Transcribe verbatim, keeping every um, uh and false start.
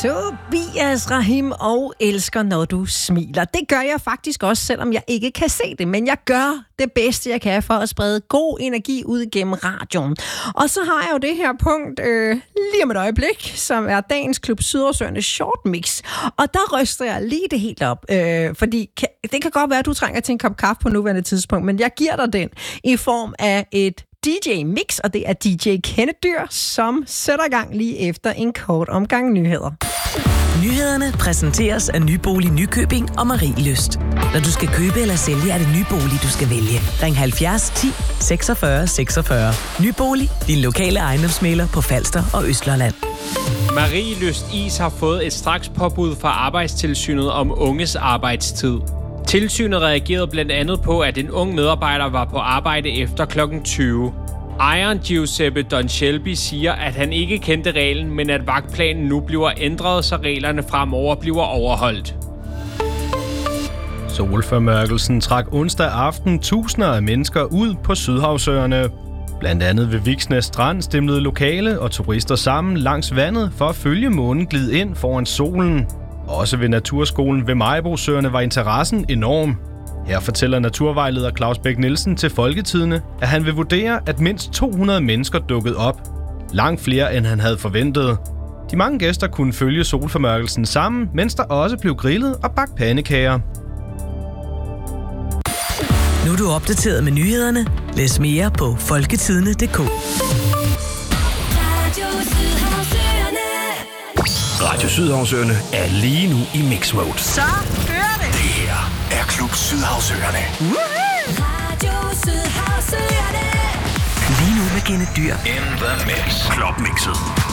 Tobias Rahim og elsker, når du smiler. Det gør jeg faktisk også, selvom jeg ikke kan se det. Men jeg gør det bedste, jeg kan for at sprede god energi ud gennem radioen. Og så har jeg jo det her punkt øh, lige om et øjeblik, som er dagens Klub Sydhavsøerne Short Mix. Og der ryster jeg lige det helt op. Øh, fordi det kan godt være, at du trænger til en kop kaffe på nuværende tidspunkt, men jeg giver dig den i form af et D J-mix, og det er D J Kenneth Dyr, som sætter gang lige efter en kort omgang nyheder. Nyhederne præsenteres af Nybolig Nykøbing og Marie Lyst. Når du skal købe eller sælge, er det Nybolig, du skal vælge. Ring halvfjerds ti seksogfyrre seksogfyrre. Nybolig, din lokale ejendomsmægler på Falster og Østlandet. Marie Lyst Is har fået et strakspåbud fra Arbejdstilsynet om unges arbejdstid. Tilsynet reagerede blandt andet på, at en ung medarbejder var på arbejde efter klokken tyve. Ejeren Giuseppe Don Shelby siger, at han ikke kendte reglen, men at vagtplanen nu bliver ændret, så reglerne fremover bliver overholdt. Solformørkelsen trak onsdag aften tusinder af mennesker ud på Sydhavsøerne. Blandt andet ved Viksnæs Strand stemlede lokale og turister sammen langs vandet for at følge månen glide ind foran solen. Også ved Naturskolen ved Majbosøerne var interessen enorm. Her fortæller naturvejleder Claus Bæk Nielsen til Folketidende, at han vil vurdere, at mindst to hundrede mennesker dukkede op. Langt flere, end han havde forventet. De mange gæster kunne følge solformørkelsen sammen, mens der også blev grillet og bagt pandekager. Nu er du opdateret med nyhederne. Læs mere på folketidende punktum d k. Radio Sydhavsøerne er lige nu i mix-mode. Så kører det! Det her er Klub Sydhavsøerne. Radio Sydhavsøerne. Lige nu med Kenneth Dyr. In the mix. Club mixet.